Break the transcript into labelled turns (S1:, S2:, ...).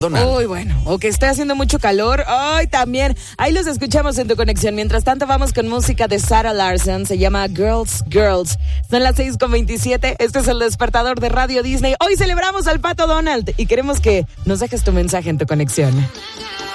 S1: Donald.
S2: Uy, bueno, o que esté haciendo mucho calor. Ay, también. Ahí los escuchamos en tu conexión. Mientras tanto, vamos con música de Sarah Larson. Se llama Girls, Girls. Son las 6:27. Este es el despertador de Radio Disney. Hoy celebramos al Pato Donald y queremos que nos dejes tu mensaje en tu conexión.